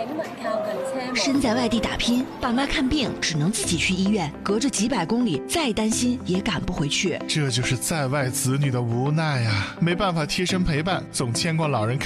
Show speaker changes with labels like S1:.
S1: 身在外地打拼，爸妈看病只能自己去医院，隔着几百公里，再担心也赶不回去。
S2: 这就是在外子女的无奈啊，没办法贴身陪伴，总牵挂老人